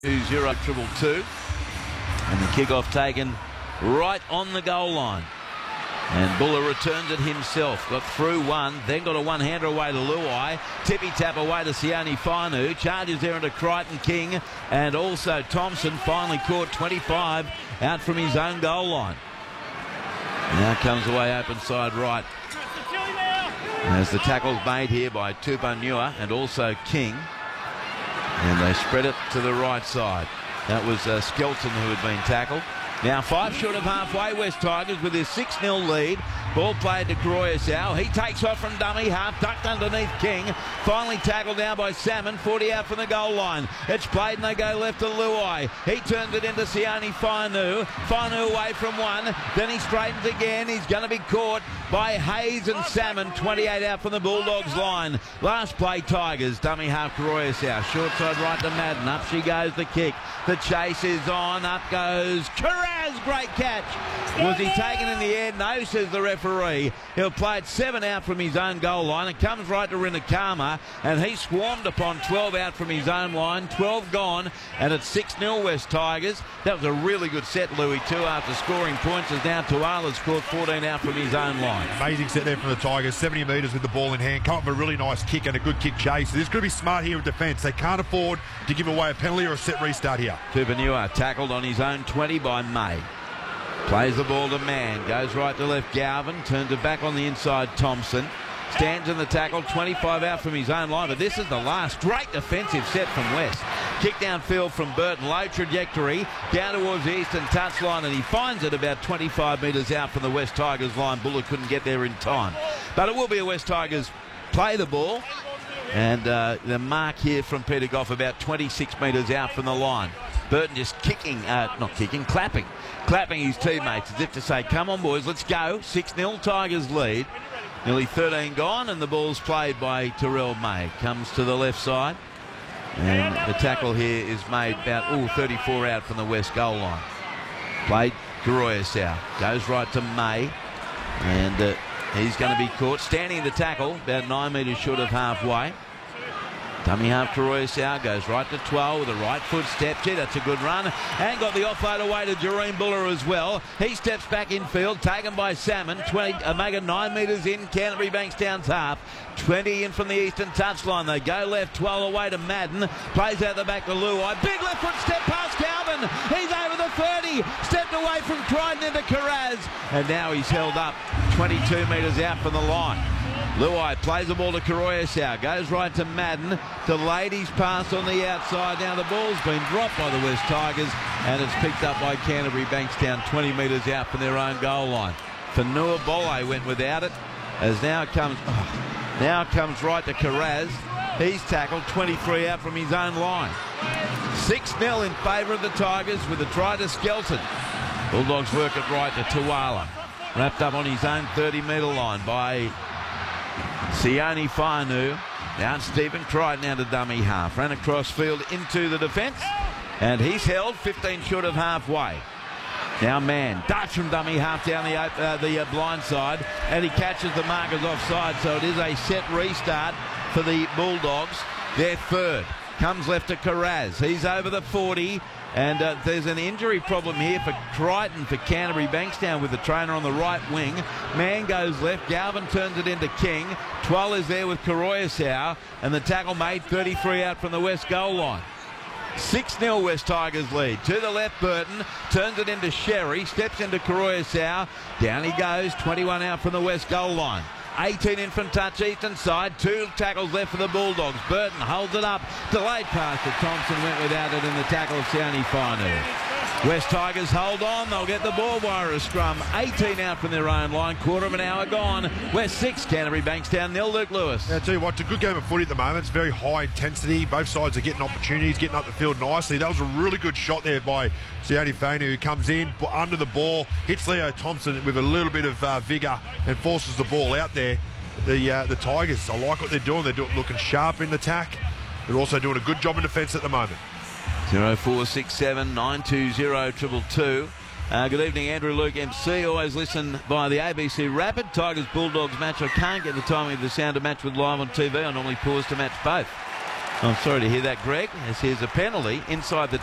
2-0-2-2, and the kickoff taken right on the goal line. And Buller returns it himself. Got through one, then got a one-hander away to Luai. Tippy-tap away to Sione Fainu. Charges there into Crichton King. And also Thompson finally caught 25 out from his own goal line. Now comes away open side right. As the tackle's made here by Tupanua and also King. And they spread it to the right side. That was Skelton who had been tackled. Now 5 short of halfway, West Tigers with his 6-0 lead. Ball played to Koroyasau. He takes off from dummy half, ducked underneath King. Finally tackled now by Salmon, 40 out from the goal line. It's played and they go left to Luai. He turns it into Sione Fainu. Fainu away from one, then he straightens again. He's going to be caught by Hayes and Salmon, 28 out from the Bulldogs line. Last play Tigers, dummy half Koroyasau. Short side right to Madden. Up she goes, the kick. The chase is on, up goes Karaz. Great catch. Was he taken in the air? No, says the referee. He'll play it 7 out from his own goal line. It comes right to Rinakama, and he swarmed upon 12 out from his own line. 12 gone, and it's 6-0 West Tigers. That was a really good set, Louis, too, after scoring points, as now Tuala's scored 14 out from his own line. Amazing set there from the Tigers, 70 metres with the ball in hand. Come up with a really nice kick and a good kick chase. So this could be smart here in defence. They can't afford to give away a penalty or a set restart here. Tupanua tackled on his own 20 by May. Plays the ball to Mann, goes right to left Garvin, turns it back on the inside Thompson. Stands in the tackle, 25 out from his own line, but this is the last. Great defensive set from West. Kick downfield from Burton, low trajectory, down towards the eastern touchline, and he finds it about 25 metres out from the West Tigers line. Buller couldn't get there in time. But it will be a West Tigers play the ball, and the mark here from Peter Goff about 26 metres out from the line. Burton just clapping his teammates as if to say, come on boys, let's go. 6-0 Tigers lead. Nearly 13 gone, and the ball's played by Terrell May. Comes to the left side, and the tackle here is made about 34 out from the West goal line. Played Koroyasau, goes right to May, and he's going to be caught. Standing in the tackle, about 9 metres short of halfway. Dummy half Koroyasau goes right to 12 with a right foot step. Gee, that's a good run. And got the offload away to Jareen Buller as well. He steps back infield, taken by Salmon. 20, Omega 9 metres in, Canterbury Bankstown's half. 20 in from the eastern touchline. They go left, 12 away to Madden. Plays out the back to Luai. Big left foot step past Calvin. He's over the 30. Stepped away from Crichton into Karaz. And now he's held up 22 metres out from the line. Luai plays the ball to Koroyasau, goes right to Madden, to Ladies pass on the outside. Now the ball's been dropped by the West Tigers, and it's picked up by Canterbury Bankstown 20 metres out from their own goal line. Fanua Bolle went without it, as now comes right to Karaz. He's tackled 23 out from his own line. 6-0 in favour of the Tigers with a try to Skelton. Bulldogs work it right to Tuala. Wrapped up on his own 30-metre line by Sione Fainu. Down Stephen Crichton out to dummy half. Ran across field into the defence, and he's held 15 short of halfway. Now Mann darts from dummy half down the blind side, and he catches the markers offside, so it is a set restart for the Bulldogs. Their third. Comes left to Karaz. He's over the 40. And there's an injury problem here for Crichton for Canterbury Bankstown with the trainer on the right wing. Mann goes left. Galvin turns it into King. Twal is there with Koroyasau. And the tackle made 33 out from the West goal line. 6-0 West Tigers lead. To the left, Burton turns it into Sherry. Steps into Koroyasau. Down he goes. 21 out from the West goal line. 18 in from touch eastern side. 2 tackles left for the Bulldogs. Burton holds it up. Delayed pass to Thompson. Went without it in the tackle of Sione Fainu. West Tigers hold on. They'll get the ball via a scrum. 18 out from their own line. Quarter of an hour gone. West 6, Canterbury Bankstown 0. Luke Lewis. Now, I tell you what, it's a good game of footy at the moment. It's very high intensity. Both sides are getting opportunities, getting up the field nicely. That was a really good shot there by Sione Fainu, who comes in under the ball, hits Leo Thompson with a little bit of vigour and forces the ball out there. The Tigers, I like what they're doing. They're looking sharp in attack. They're also doing a good job in defence at the moment. 0467 920 222. Good evening, Andrew Luke MC. Always listen via the ABC Rapid Tigers Bulldogs match. I can't get the timing of the Sounder match with live on TV. I normally pause to match both. I'm sorry to hear that, Greg, as here's a penalty inside the